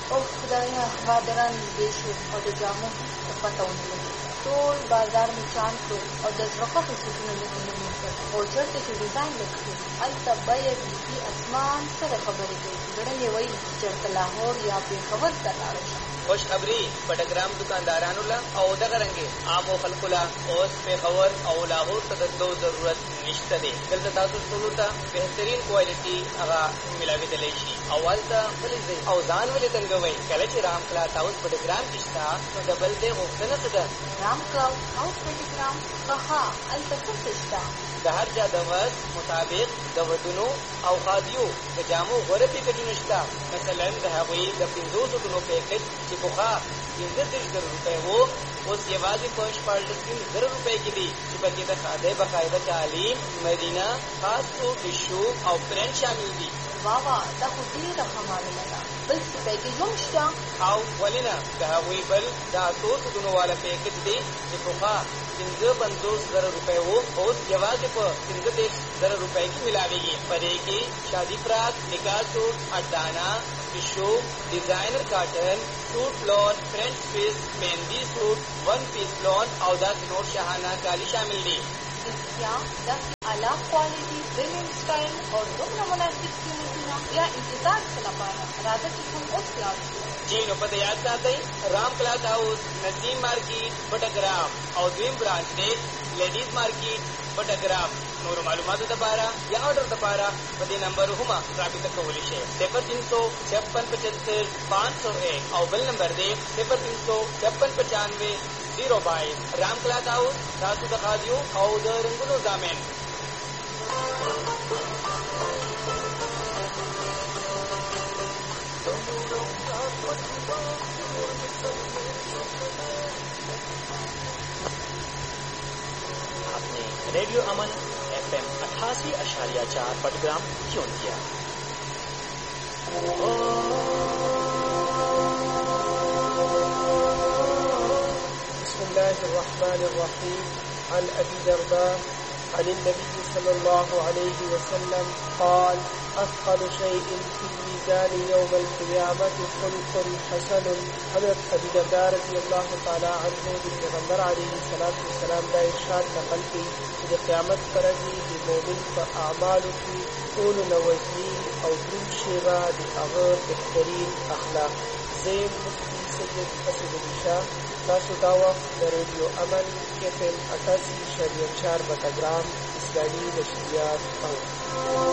او خدایا بادران نږدې شو او د جامو څه پته ونه لګېده. ټول بازار مې چاند کړو او د زړه خوښې سوټونه مې ومومي کړ. او چېرته چې ډیزاین لږ ښه هلته بیه بیخي اسمان سره خبرې کوي. زړه مې وایي چې چېرته لاهور یا پېښور ته لاړه شم. خوشخبری بټګرام دکاندارانو له او دغه رنګې عامو خلکو له اوس پېښور او لاهور ته د تلو ضرورت نشته دی. دلته تاسو ټولو ته بهترین کوالټي هغه ملاوېدلی شي او هلته ولې ځئ او ځان ولې تنګوئ. کله چې رام کلاس هاوس بټګرام کې شته نو د بل ځای غوښتنه څه ده؟ رام کلاس هاوس بټګرام ښه هلته څه څه شته؟ د هر چا د وس مطابق د ودونو او خادیو د جامو غوره پیکجونه شته. مثلا د هغوی د 50 سوټونو پیکج چې پخوا 15,000 روپۍ و اوس یوازې په 14,000 روپۍ کې دي چې پکې د خادۍ باقاعده تعلیم، مدینه، خاص سوټ، ټیشو او پرنټ شامل دي. واوا دا خو ډېره ښه معلومه ده. بل څه پیکج هم شته؟ او ولې نه، د هغوی بل د 8 سوټونو والا پیکج دی چې پخوا 55,000 روپۍ و اوس یوازې په 15,000 روپۍ کې ملاوېږي. په دې کې شادي فراق، نکاح سوټ، اډانه، ټیشو، ډیزاینر کاټن، سوټ لون، فرنٹ پیس، مهندي سوټ، ون پیس لون او داسې نور شاهانه کالي شامل دي. رښتیا داسې اعلی کوالټي، پریمیم سټایل او دومره مناسب قیمتونه بیا انتظار څه لپاره؟ راځه چې کوم اوس لاړ شو. جی نو پته یاد ساتئ، رام کلاس هاوس، نسیم مارکیټ، بټګرام او دویم برانچ دی لیډیز مارکیټ بټګرام. نورو معلوماتو دپاره یا آرډر دپاره په دې نمبر هم رابطه کولی شئ. 0356557501 او بل نمبر دی 03569502. رام کلاس هاوس تاسو د خادیو او د رنګونو ضامن. आपने रेडियो अमन FM 88.4 बटग्राम ट्यून किया. बिस्मिल्लाहिर्रहमानिर्रहीम. عن أبي درداء عن النبي صلى الله عليه وسلم قال أثقل شيء في الميزان يوم القيامة خلق حسن. حضرت أبي درداء رضي الله تعالى عنه پیغمبر علیه الصلاة والسلام دا ارشاد نقل کړي چې د قیامت پر ورځ د مؤمن په اعمالو کې ټولو نه وزني او دروند شیبه د هغه بهترین اخلاق. زه مفتي سید اسدالله شاه، تاسو دا وخت د ریډیو امن FM 88.4 بټګرام اسلامي نشریات اورئ.